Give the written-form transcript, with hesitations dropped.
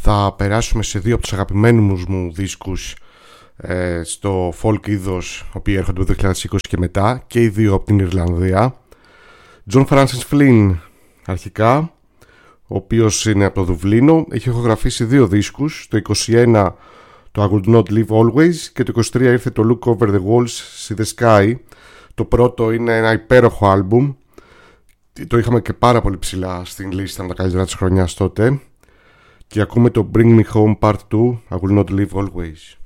θα περάσουμε σε δύο από τους αγαπημένους μου δίσκους στο folk είδος, οποίοι έρχονται το 2020 και μετά, και οι δύο από την Ιρλανδία. John Francis Flynn αρχικά, ο οποίος είναι από το Δουβλίνο, έχει ηχογραφήσει δύο δίσκους. Το 21 το I Would Not Live Always και το 23 ήρθε το Look Over the Walls, See the Sky. Το πρώτο είναι ένα υπέροχο άλμπουμ, το είχαμε και πάρα πολύ ψηλά στην λίστα με τα καλύτερα της χρονιάς τότε. Και ακούμε το Bring Me Home Part 2, I Will Not Live Always.